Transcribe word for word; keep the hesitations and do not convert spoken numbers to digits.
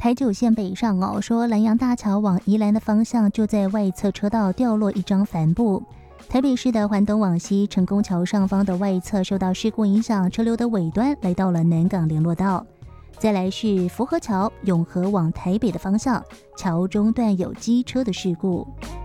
台九线北上哦，说南洋大桥往宜兰的方向就在外侧车道掉落一张帆布。台北市的环东往西成功桥上方的外侧受到事故影响，车流的尾端来到了南港联络道。再来是福和桥永和往台北的方向，桥中段有机车的事故。